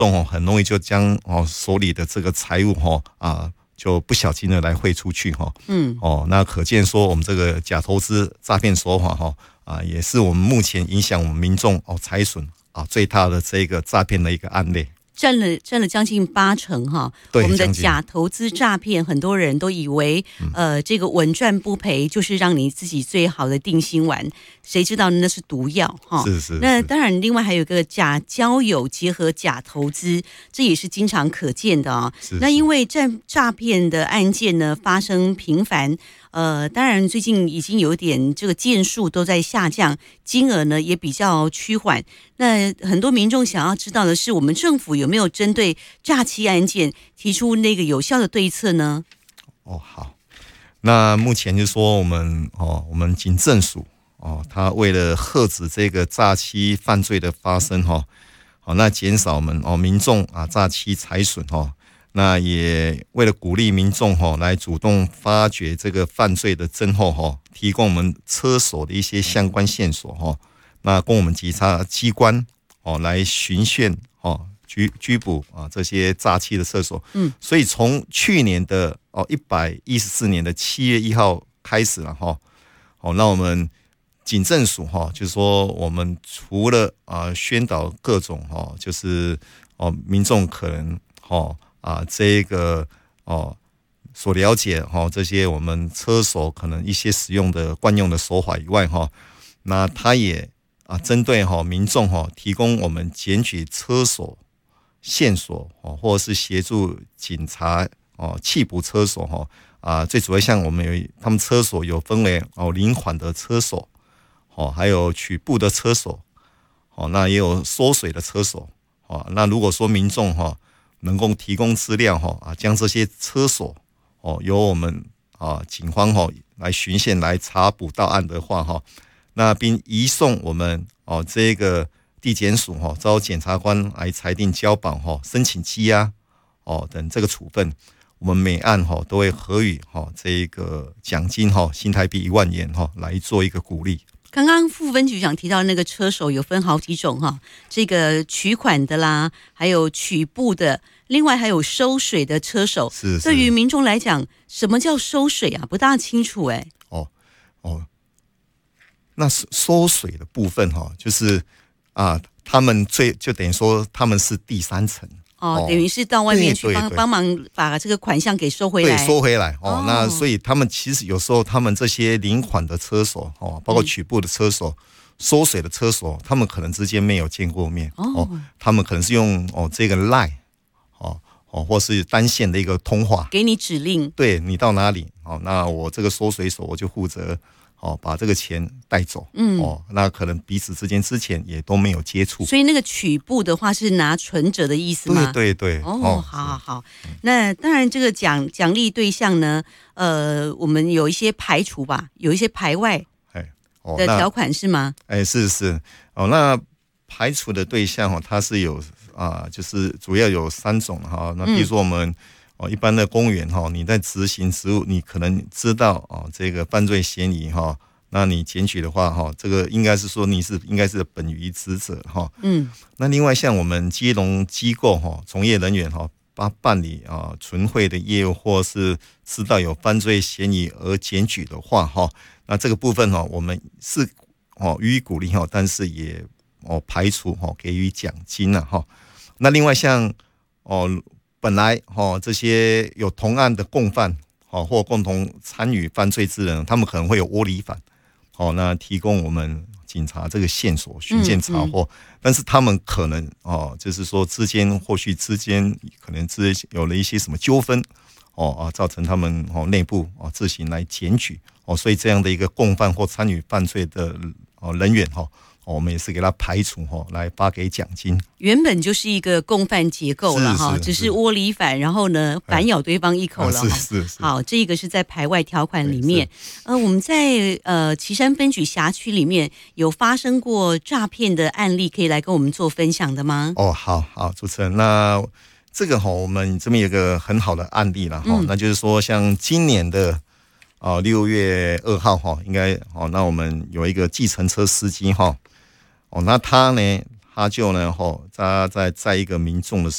很容易就将手里的这个财物就不小心的来汇出去那可见说我们这个假投资诈骗手法也是我们目前影响我们民众财损最大的这个诈骗的一个案例。 占了将近80%哈，我们的假投资诈骗，很多人都以为这个稳赚不赔就是让你自己最好的定心丸，谁知道那是毒药哈。 是。 那当然，另外还有一个假交友结合假投资，这也是经常可见的啊。那因为诈骗的案件呢发生频繁。当然最近已经有点这个件数都在下降，金额呢也比较趋缓。那很多民众想要知道的是，我们政府有没有针对诈欺案件提出那个有效的对策呢？ 好，那目前就说我们警政署他为了遏止这个诈欺犯罪的发生那减少我们民众诈欺财损那也为了鼓励民众来主动发掘这个犯罪的侦后提供我们车手的一些相关线索那供我们稽查机关来循线拘捕这些诈欺的车手。所以从去年的114年的7月1号开始了那我们警政署就是说我们除了宣导各种就是民众可能这个所了解这些我们车手可能一些使用的惯用的手法以外那他也针对民众提供我们检举车手线索或者是协助警察缉捕车手最主要像我们他们车手有分为临缓的车手还有取步的车手那也有缩水的车手那如果说民众能够提供资料将这些车手由我们警方来循线来查捕到案的话那并移送我们这个地检署遭检察官来裁定交保申请羁押等这个处分，我们每案都会核予这个奖金新台币1万元来做一个鼓励。 刚刚副分局长提到那个车手有分好几种这个取款的啦，还有取步的，另外还有收水的车手。 是对于民众来讲，什么叫收水不大清楚那收水的部分就是他们就等于说他们是第三层等于是到外面去帮忙把这个款项给收回来。 对，收回来那所以他们其实有时候他们这些临款的车手包括取步的车手、收水的车手，他们可能之间没有见过面他们可能是用这个 LINE 或是单线的一个通话， 给你指令， 对你到哪里那我这个收水手我就负责把这个钱带走那可能彼此之间之前也都没有接触。 所以那个取步的话是拿存折的意思吗？ 对好。那当然这个奖励对象呢我们有一些排除吧，有一些排外的条款是吗？ 是那排除的对象它是有就是主要有3种那比如说我们一般的公务员你在执行职务，你可能知道这个犯罪嫌疑那你检举的话这个应该是说你应该是本于职责那另外像我们金融机构从业人员办理存汇的业务，或是知道有犯罪嫌疑而检举的话那这个部分我们是予以鼓励但是也排除给予奖金那另外像本来这些有同案的共犯或共同参与犯罪之人，他们可能会有窝里反那提供我们警察这个线索循线查获但是他们可能就是说或许之间可能有了一些什么纠纷造成他们内部自行来检举所以这样的一个共犯或参与犯罪的人员我们也是给他排除来发给奖金。 原本就是一个共犯结构了只是窝里反，然后呢反咬对方一口了是好，这个是在排外条款里面。我们在旗山分局辖区里面有发生过诈骗的案例，可以来跟我们做分享的吗？ 好，主持人，那这个我们这边有个很好的案例了那就是说像今年的6月2号应该那我们有一个计程车司机那他就呢他在一个民众的